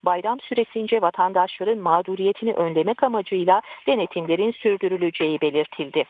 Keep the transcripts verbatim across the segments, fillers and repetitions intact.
Bayram süresince vatandaşların mağduriyetini önlemek amacıyla denetimlerin sürdürüleceği belirtildi.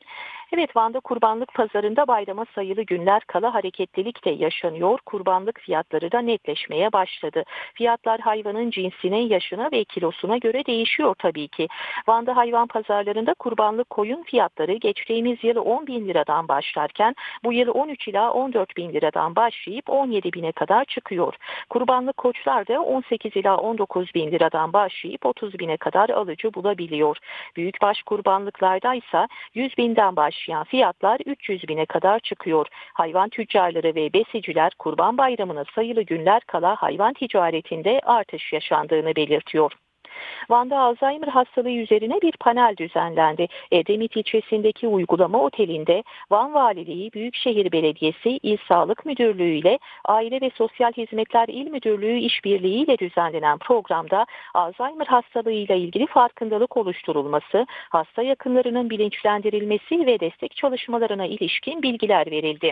Evet, Van'da kurbanlık pazarında bayrama sayılı günler kala hareketlilik de yaşanıyor. Kurbanlık fiyatları da netleşmeye başladı. Fiyatlar hayvanın cinsine, yaşına ve kilosuna göre değişiyor tabii ki. Van'da hayvan pazarlarında kurbanlık koyun fiyatları geçtiğimiz yıl on bin liradan başlarken bu yıl on üç ila on dört bin liradan başlayıp on yedi bine kadar çıkıyor. Kurbanlık koçlar da on sekiz ila on dokuz bin liradan başlayıp otuz bine kadar alıcı bulabiliyor. Büyükbaş kurbanlıklarda ise yüz binden başlayıp başlayan fiyatlar üç yüz bine kadar çıkıyor. Hayvan tüccarları ve besiciler Kurban Bayramı'na sayılı günler kala hayvan ticaretinde artış yaşandığını belirtiyor. Van'da Alzheimer hastalığı üzerine bir panel düzenlendi. Edremit ilçesindeki uygulama otelinde Van Valiliği, Büyükşehir Belediyesi, İl Sağlık Müdürlüğü ile Aile ve Sosyal Hizmetler İl Müdürlüğü işbirliğiyle düzenlenen programda Alzheimer hastalığıyla ilgili farkındalık oluşturulması, hasta yakınlarının bilinçlendirilmesi ve destek çalışmalarına ilişkin bilgiler verildi.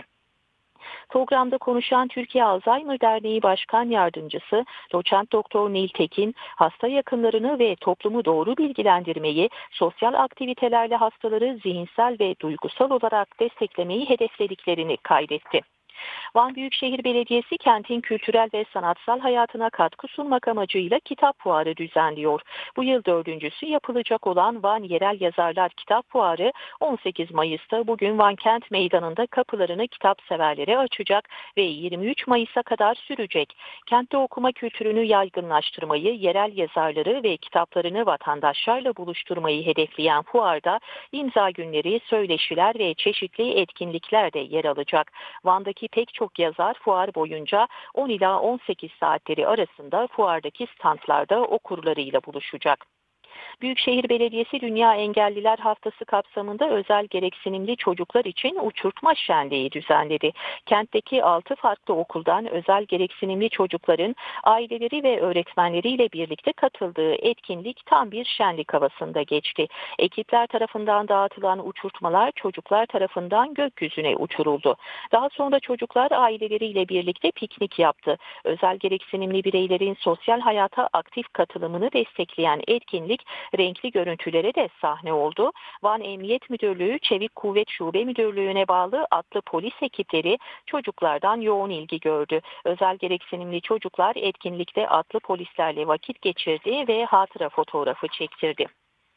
Programda konuşan Türkiye Alzheimer Derneği Başkan Yardımcısı Doçent Doktor Nil Tekin, hasta yakınlarını ve toplumu doğru bilgilendirmeyi, sosyal aktivitelerle hastaları zihinsel ve duygusal olarak desteklemeyi hedeflediklerini kaydetti. Van Büyükşehir Belediyesi kentin kültürel ve sanatsal hayatına katkı sunmak amacıyla kitap fuarı düzenliyor. Bu yıl dördüncüsü yapılacak olan Van Yerel Yazarlar Kitap Fuarı on sekiz Mayıs'ta bugün Van Kent Meydanı'nda kapılarını kitap severlere açacak ve yirmi üç Mayıs'a kadar sürecek. Kentte okuma kültürünü yaygınlaştırmayı, yerel yazarları ve kitaplarını vatandaşlarla buluşturmayı hedefleyen fuarda imza günleri, söyleşiler ve çeşitli etkinlikler de yer alacak. Van'daki pek çok yazar fuar boyunca on ila on sekiz saatleri arasında fuardaki standlarda okurlarıyla buluşacak. Büyükşehir Belediyesi Dünya Engelliler Haftası kapsamında özel gereksinimli çocuklar için uçurtma şenliği düzenledi. Kentteki altı farklı okuldan özel gereksinimli çocukların aileleri ve öğretmenleriyle birlikte katıldığı etkinlik tam bir şenlik havasında geçti. Ekipler tarafından dağıtılan uçurtmalar çocuklar tarafından gökyüzüne uçuruldu. Daha sonra çocuklar aileleriyle birlikte piknik yaptı. Özel gereksinimli bireylerin sosyal hayata aktif katılımını destekleyen etkinlik renkli görüntülere de sahne oldu. Van Emniyet Müdürlüğü, Çevik Kuvvet Şube Müdürlüğü'ne bağlı atlı polis ekipleri çocuklardan yoğun ilgi gördü. Özel gereksinimli çocuklar etkinlikte atlı polislerle vakit geçirdi ve hatıra fotoğrafı çektirdi.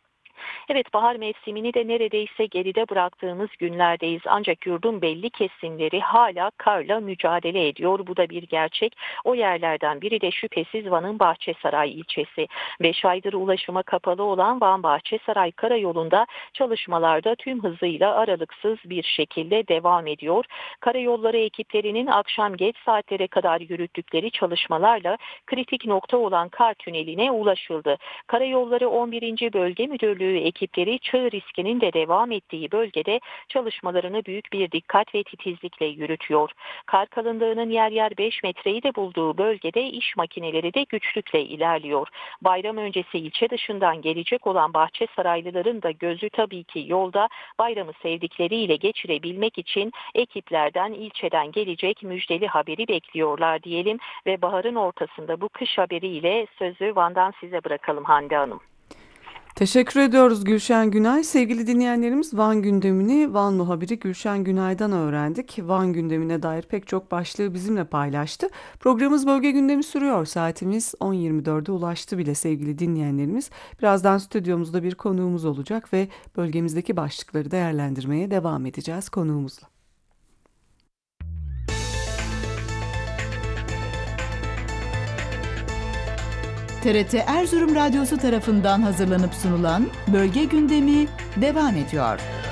Evet, bahar mevsimini de neredeyse geride bıraktığımız günlerdeyiz. Ancak yurdun belli kesimleri hala karla mücadele ediyor. Bu da bir gerçek. O yerlerden biri de şüphesiz Van'ın Bahçesaray ilçesi. Beş aydır ulaşıma kapalı olan Van Bahçesaray Karayolu'nda çalışmalarda tüm hızıyla aralıksız bir şekilde devam ediyor. Karayolları ekiplerinin akşam geç saatlere kadar yürüttükleri çalışmalarla kritik nokta olan kar tüneline ulaşıldı. Karayolları on birinci Bölge Müdürlüğü ekipleri çığ riskinin de devam ettiği bölgede çalışmalarını büyük bir dikkat ve titizlikle yürütüyor. Kar kalınlığının yer yer beş metreyi de bulduğu bölgede iş makineleri de güçlükle ilerliyor. Bayram öncesi ilçe dışından gelecek olan Bahçesaraylıların da gözü tabii ki yolda, bayramı sevdikleriyle geçirebilmek için ekiplerden ilçeden gelecek müjdeli haberi bekliyorlar diyelim ve baharın ortasında bu kış haberiyle sözü Van'dan size bırakalım Hande Hanım. Teşekkür ediyoruz Gülşen Günay. Sevgili dinleyenlerimiz, Van gündemini Van muhabiri Gülşen Günay'dan öğrendik. Van gündemine dair pek çok başlığı bizimle paylaştı. Programımız Bölge Gündemi sürüyor. Saatimiz on yirmi dörde ulaştı bile sevgili dinleyenlerimiz. Birazdan stüdyomuzda bir konuğumuz olacak ve bölgemizdeki başlıkları değerlendirmeye devam edeceğiz konuğumuzla. T R T Erzurum Radyosu tarafından hazırlanıp sunulan Bölge Gündemi devam ediyor.